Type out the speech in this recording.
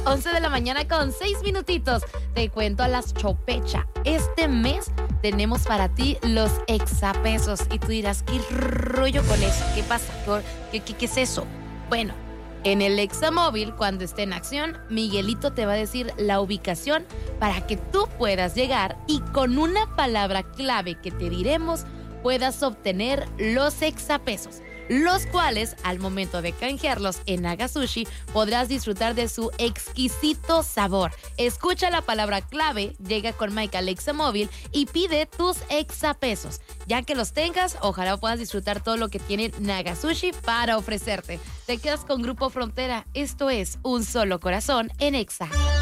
11 de la mañana con 6 minutitos. Te cuento a las chopecha. Este mes tenemos para ti los exapesos. Y tú dirás, ¿qué rollo con eso? ¿Qué pasa? ¿Qué es eso? Bueno, en el Examóvil, cuando esté en acción, Miguelito te va a decir la ubicación para que tú puedas llegar y con una palabra clave que te diremos puedas obtener los exapesos, los cuales al momento de canjearlos en Haga Sushi podrás disfrutar de su exquisito sabor. Escucha la palabra clave, llega con Mike al Examóvil y pide tus exapesos. Ya que los tengas, ojalá puedas disfrutar todo lo que tiene Naga Sushi para ofrecerte. Te quedas con Grupo Frontera. Esto es Un Solo Corazón en Exa.